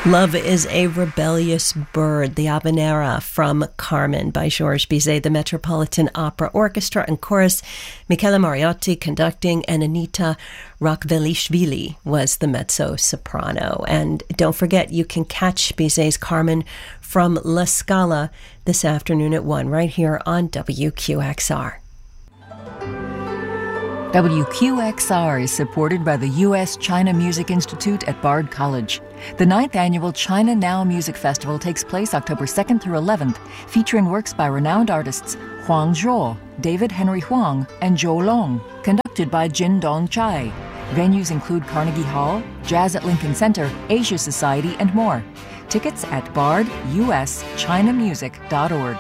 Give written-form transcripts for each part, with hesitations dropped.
Love is a Rebellious Bird, the Habanera from Carmen by Georges Bizet, the Metropolitan Opera Orchestra and Chorus. Michele Mariotti conducting, and Anita Rakvelishvili was the mezzo-soprano. And don't forget, you can catch Bizet's Carmen from La Scala this afternoon at 1 right here on WQXR. WQXR is supported by the U.S. China Music Institute at Bard College. The 9th annual China Now Music Festival takes place October 2nd through 11th, featuring works by renowned artists Huang Zhuo, David Henry Huang, and Zhou Long, conducted by Jin Dong Chai. Venues include Carnegie Hall, Jazz at Lincoln Center, Asia Society, and more. Tickets at barduschinamusic.org.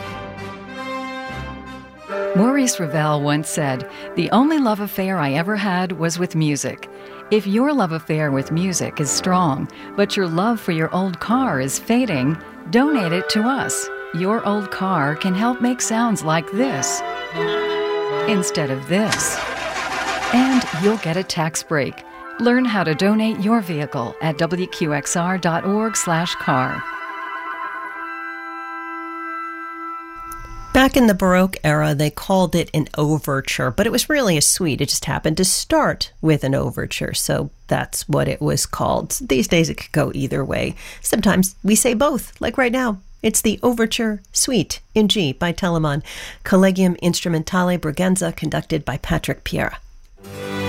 Maurice Ravel once said, "The only love affair I ever had was with music." If your love affair with music is strong, but your love for your old car is fading, donate it to us. Your old car can help make sounds like this instead of this. And you'll get a tax break. Learn how to donate your vehicle at wqxr.org/car. Back in the Baroque era, they called it an overture, but it was really a suite. It just happened to start with an overture, so that's what it was called. These days it could go either way. Sometimes we say both, like right now. It's the Overture Suite in G by Telemann, Collegium Instrumentale Bregenza, conducted by Patrick Piera.